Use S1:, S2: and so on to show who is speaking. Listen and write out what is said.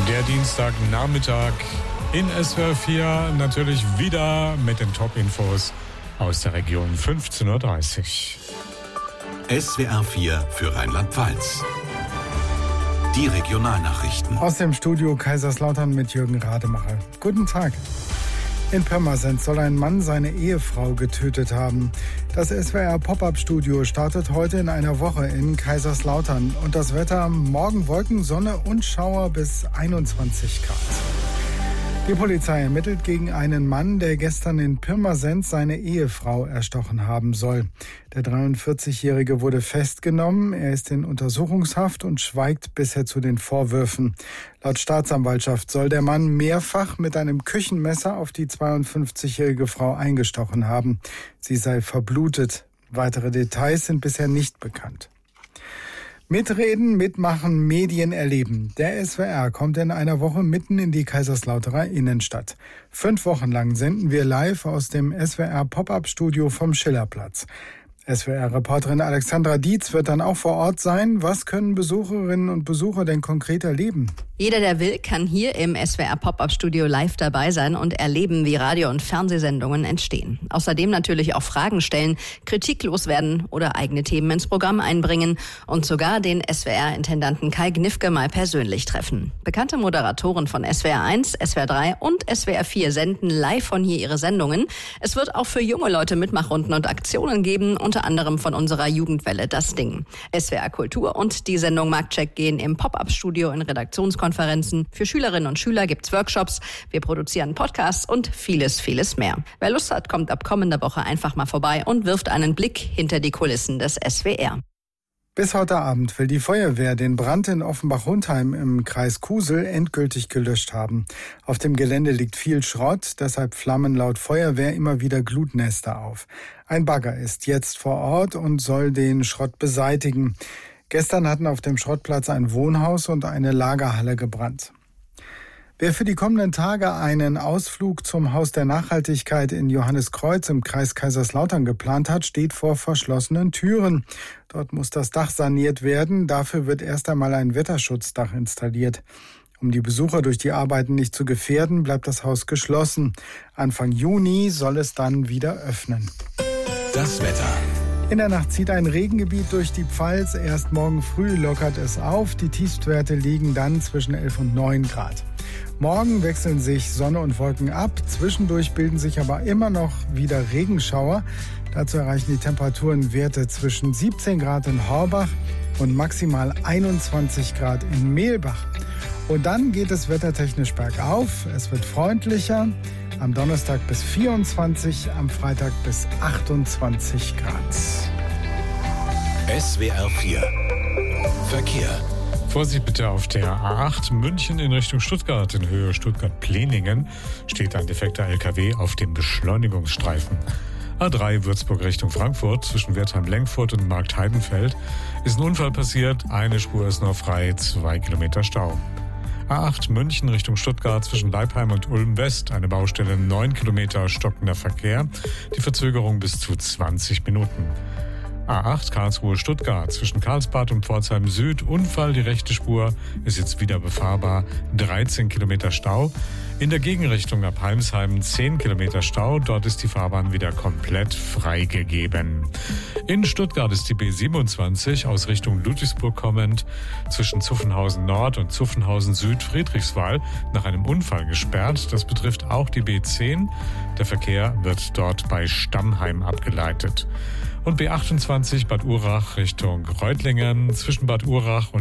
S1: Der Dienstagnachmittag in SWR 4 natürlich wieder mit den Top-Infos aus der Region 15.30 Uhr.
S2: SWR 4 für Rheinland-Pfalz. Die Regionalnachrichten.
S3: Aus dem Studio Kaiserslautern mit Jürgen Rademacher. Guten Tag. In Pirmasens soll ein Mann seine Ehefrau getötet haben. Das SWR Pop-Up-Studio startet heute in einer Woche in Kaiserslautern. Und das Wetter: morgen Wolken, Sonne und Schauer bis 21 Grad. Die Polizei ermittelt gegen einen Mann, der gestern in Pirmasens seine Ehefrau erstochen haben soll. Der 43-Jährige wurde festgenommen. Er ist in Untersuchungshaft und schweigt bisher zu den Vorwürfen. Laut Staatsanwaltschaft soll der Mann mehrfach mit einem Küchenmesser auf die 52-jährige Frau eingestochen haben. Sie sei verblutet. Weitere Details sind bisher nicht bekannt. Mitreden, mitmachen, Medien erleben. Der SWR kommt in einer Woche mitten in die Kaiserslauterer Innenstadt. 5 Wochen lang senden wir live aus dem SWR Pop-Up-Studio vom Schillerplatz. SWR-Reporterin Alexandra Dietz wird dann auch vor Ort sein. Was können Besucherinnen und Besucher denn konkret erleben?
S4: Jeder, der will, kann hier im SWR Pop-Up-Studio live dabei sein und erleben, wie Radio- und Fernsehsendungen entstehen. Außerdem natürlich auch Fragen stellen, Kritik loswerden oder eigene Themen ins Programm einbringen und sogar den SWR-Intendanten Kai Gnifke mal persönlich treffen. Bekannte Moderatoren von SWR 1, SWR 3 und SWR 4 senden live von hier ihre Sendungen. Es wird auch für junge Leute Mitmachrunden und Aktionen geben, unter anderem von unserer Jugendwelle Das Ding. SWR Kultur und die Sendung Marktcheck gehen im Pop-Up-Studio in Redaktionskonferenzen. Für Schülerinnen und Schüler gibt's Workshops, wir produzieren Podcasts und vieles, vieles mehr. Wer Lust hat, kommt ab kommender Woche einfach mal vorbei und wirft einen Blick hinter die Kulissen des SWR.
S3: Bis heute Abend will die Feuerwehr den Brand in Offenbach-Hundheim im Kreis Kusel endgültig gelöscht haben. Auf dem Gelände liegt viel Schrott, deshalb flammen laut Feuerwehr immer wieder Glutnester auf. Ein Bagger ist jetzt vor Ort und soll den Schrott beseitigen. Gestern hatten auf dem Schrottplatz ein Wohnhaus und eine Lagerhalle gebrannt. Wer für die kommenden Tage einen Ausflug zum Haus der Nachhaltigkeit in Johanniskreuz im Kreis Kaiserslautern geplant hat, steht vor verschlossenen Türen. Dort muss das Dach saniert werden. Dafür wird erst einmal ein Wetterschutzdach installiert. Um die Besucher durch die Arbeiten nicht zu gefährden, bleibt das Haus geschlossen. Anfang Juni soll es dann wieder öffnen.
S2: Das Wetter.
S3: In der Nacht zieht ein Regengebiet durch die Pfalz. Erst morgen früh lockert es auf. Die Tiefstwerte liegen dann zwischen 11 und 9 Grad. Morgen wechseln sich Sonne und Wolken ab. Zwischendurch bilden sich aber immer noch wieder Regenschauer. Dazu erreichen die Temperaturen Werte zwischen 17 Grad in Horbach und maximal 21 Grad in Mehlbach. Und dann geht es wettertechnisch bergauf. Es wird freundlicher. Am Donnerstag bis 24, am Freitag bis 28 Grad.
S2: SWR 4 Verkehr.
S1: Vorsicht bitte auf der A8 München in Richtung Stuttgart. In Höhe Stuttgart-Pleningen steht ein defekter LKW auf dem Beschleunigungsstreifen. A3 Würzburg Richtung Frankfurt zwischen Wertheim-Lenkfurt und Markt-Heidenfeld ist ein Unfall passiert. Eine Spur ist noch frei, 2 Kilometer Stau. A8 München Richtung Stuttgart zwischen Leipheim und Ulm West, eine Baustelle, 9 Kilometer stockender Verkehr, die Verzögerung bis zu 20 Minuten. A8 Karlsruhe Stuttgart zwischen Karlsbad und Pforzheim Süd, Unfall, die rechte Spur ist jetzt wieder befahrbar, 13 Kilometer Stau. In der Gegenrichtung ab Heimsheim 10 Kilometer Stau, dort ist die Fahrbahn wieder komplett freigegeben. In Stuttgart ist die B27 aus Richtung Ludwigsburg kommend zwischen Zuffenhausen Nord und Zuffenhausen Süd Friedrichswald nach einem Unfall gesperrt. Das betrifft auch die B10. Der Verkehr wird dort bei Stammheim abgeleitet. Und B28 Bad Urach Richtung Reutlingen zwischen Bad Urach und